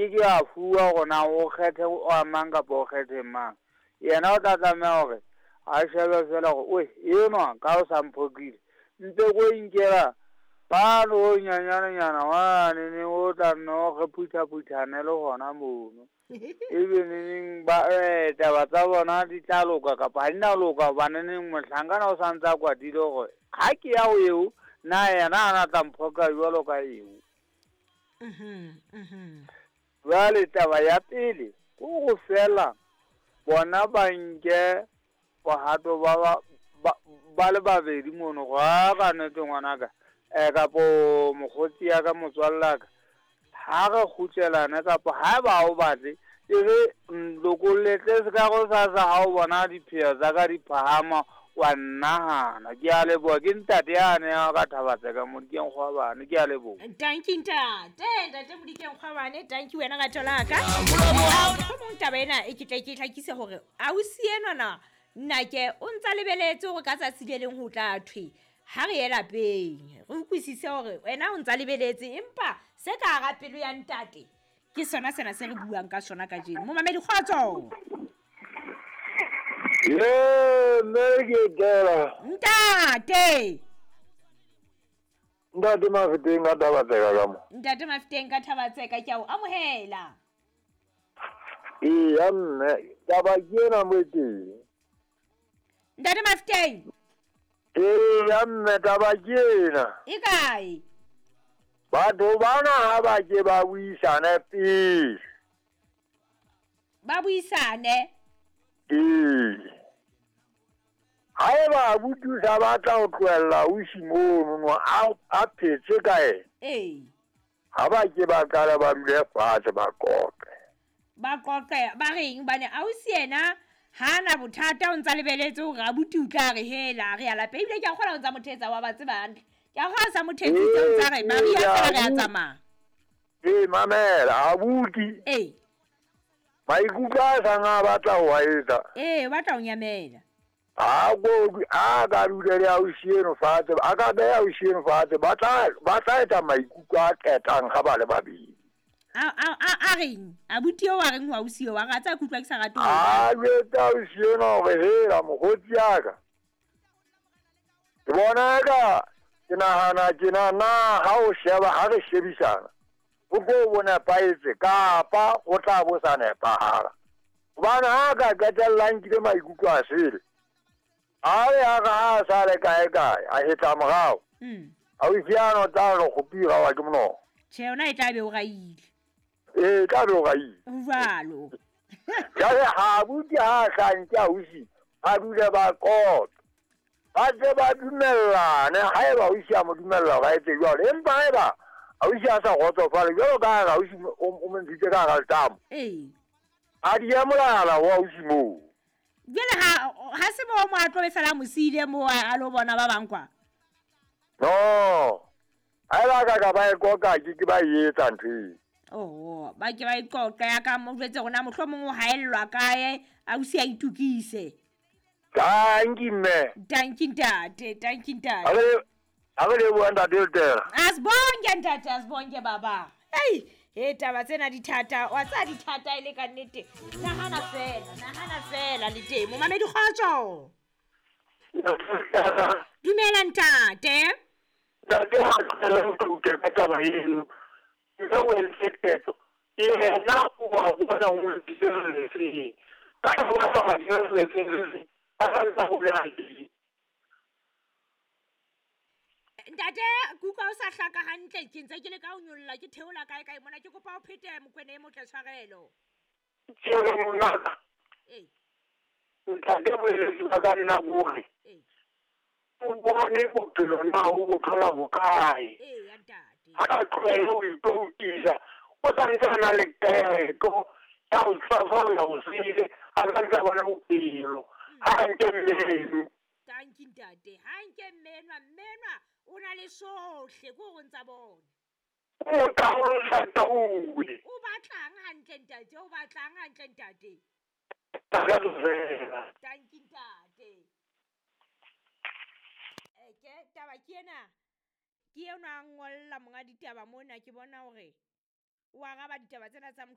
ke a fuwa gona o kgethe o amang kapa o kgethe mang. Yena o tla tlameha hore a shebe fela gore enwa ka o sa mphokile nte ko inkela ba no nyanyana wane ne o tla no ge phutha le gona mono. Ebe neng ba taba tsa bona di tla loka kapa ha di na loka baneng mohlankana o sa ntse a kwatile gore ha ke ya o eo na yena a tla mphoka jwalo ka eo. Jwale taba ya pele ke go fela bona ba nke bohato ba le babedi mono go aga nnete ngwanaka kapo mokgotsi ya ka motswallaka ha re kgutlelane kapa ha ba o batle e re lokolletse se ka go sa ha o bona dipheo tsa ka di phahama wa nnahana ke a leboha ke ntate yane ya ka Thabatseka Modikeng Kgwabane ke a leboha. Thank you ntate Modikeng Kgwabane, thank you wena ga tolaka mo taba ena e ke tlakise hore ausi enwana nnake o ntsa lebeletse gore ka tsatsi le leng ho tla thwe ha re ela peng re utlwisise hore wena o ntsa lebeletse empa se ka ga pelo ya ntate ke sona sena se re buang ka sona ka jeno mo mamedi kgotso. Ntate Mafeteng ka Thabatseka ka mo. Ntate Mafeteng ka Thabatseka ke a o amohela. Iya mme taba ke ena mo teng. Ntate Mafeteng. Iya mme taba ke ena. E kae? Batho bana ha ba ke ba buisane pele. Ba buisane? Haeba abuti sa batla ho tlohella o simono a phetse ka ena. Ha ba ke ba kala ba dule fatshe ba qoqe. Ba qoqe ba reng bane ausi ena ha na bothata o ntsa lebeletse hore abuti o tla re hela re ya lapeng ebile ke a kgola o ntsa motheetsa wa batse bantle. Ke a ga sa mothetsitse o ntsa re ba ri ya fela re a tsamaya. Mamela abuti. Maikutlo a sa nga batla ho a etsa. Batla ho nyamela. A ka dule le ausi eno fatshe a ka beha ausi eno fatshe ba tla etsa maikutlo a qetang ga ba le babedi. A reng abuti o a reng ho ausi o a ga tsa kutlwa ke sa rate ho a jwetsa ausi eno gore hela mokgotsi ya ka ke bona ka ke nahana tjena na ha o sheba ha re shebisana o go bona paetse kapa o tla bo sa nepahala hobane ha ka qetellang ke maikutlo a sele a re ha ga sa le kae a hetla morao ausi ano tla re go pira wa ke mono tjhe ona e tla be o gaile ka be o gaile jalo ya re ha buti ha hlantse ausi a dule ba qotsa ba se ba dumellane haeba ausi a mo dumella ga etse jwalo empa haeba ausi a sa kgotsofale jwalo ka ga ausi o mo ntshitse ka ga letamo a di emolala wa ausi moo jwale ha se mo a tlo fela mosile mo a lo bona ba bang kwa no haeba ka ba e koka ke ba etsa ntho ba ke ba iqoqa ya ka mo jwetse rona mohlomong o haellwa kae ausi a itukise Thank you mme thank you ntate ale le buanda deltera asbonge baba taba tsena di thata wa tsa di thata ile ka nnete nahana fela le teng mo mamedi kgotso dumela ntate ntate kuka o sa hlaka hantle ke ntse ke le ka o nyolla ke theola kae mona ke kopa o phete mokwene mo tle tshwarelo ntate bo ka nna bore o bone bophelo na o thola bokae ha tloela o itokisa o santsana le teko ya o tshwara o sile a ka tsa bona bophelo ha nke mmeno thank you ntate ha nke mmenwa o na le sohle go go ntsa bona o ka ho sa taule o batlang hantle ntate thank you ntate ke taba ke ena ke yona ngolla monga ditaba mona ke bona hore o araba ditaba tsena tsa